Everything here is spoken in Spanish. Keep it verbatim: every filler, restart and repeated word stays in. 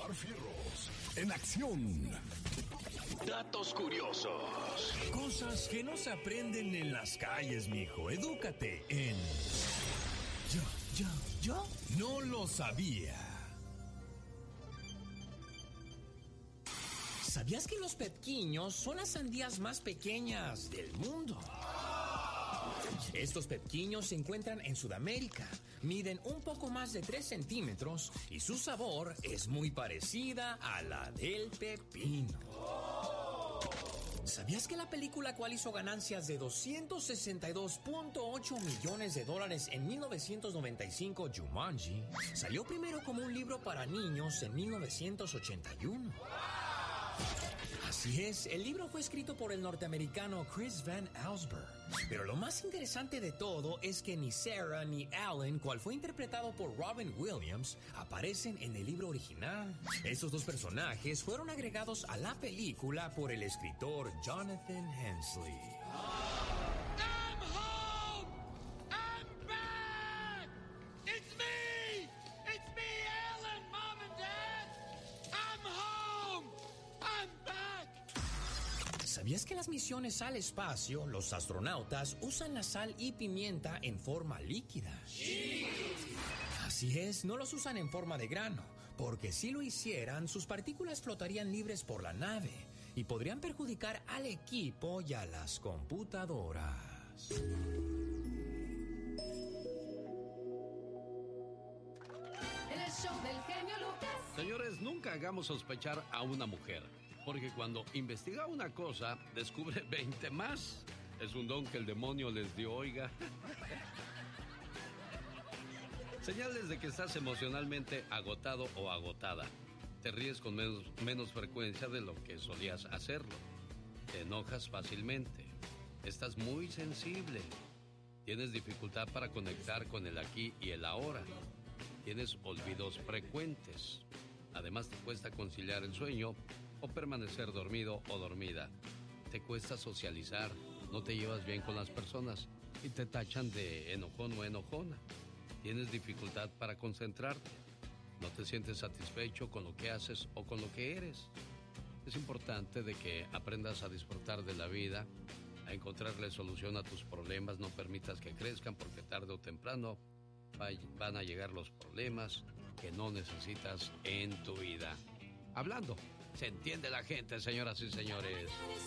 Omar Fierros en acción. Datos curiosos. Cosas que no se aprenden en las calles, mijo. Edúcate en Yo, yo, yo no lo sabía. ¿Sabías que los pepquiños son las sandías más pequeñas del mundo? Estos pepquiños se encuentran en Sudamérica, miden un poco más de tres centímetros y su sabor es muy parecida a la del pepino. ¿Sabías que la película cual hizo ganancias de doscientos sesenta y dos punto ocho millones de dólares en mil novecientos noventa y cinco, Jumanji, salió primero como un libro para niños en mil novecientos ochenta y uno? Así es, el libro fue escrito por el norteamericano Chris Van Allsburg. Pero lo más interesante de todo es que ni Sarah ni Alan, cual fue interpretado por Robin Williams, aparecen en el libro original. Estos dos personajes fueron agregados a la película por el escritor Jonathan Hensleigh. I'm home! I'm back! It's me! It's me, Alan, Mom and Dad! I'm home! I'm back! ¿Sabías que en las misiones al espacio, los astronautas usan la sal y pimienta en forma líquida? Sí. Así es, no los usan en forma de grano, porque si lo hicieran, sus partículas flotarían libres por la nave y podrían perjudicar al equipo y a las computadoras. El show del genio Lucas. Señores, nunca hagamos sospechar a una mujer, porque cuando investiga una cosa, descubre veinte más. Es un don que el demonio les dio, oiga. Señales de que estás emocionalmente agotado o agotada. Te ríes con menos, menos frecuencia de lo que solías hacerlo. Te enojas fácilmente. Estás muy sensible. Tienes dificultad para conectar con el aquí y el ahora. Tienes olvidos frecuentes. Además, te cuesta conciliar el sueño o permanecer dormido o dormida. Te cuesta socializar, no te llevas bien con las personas y te tachan de enojón o enojona. Tienes dificultad para concentrarte. No te sientes satisfecho con lo que haces o con lo que eres. Es importante de que aprendas a disfrutar de la vida, a encontrarle solución a tus problemas. No permitas que crezcan, porque tarde o temprano van a llegar los problemas que no necesitas en tu vida. Hablando, se entiende la gente, señoras y señores.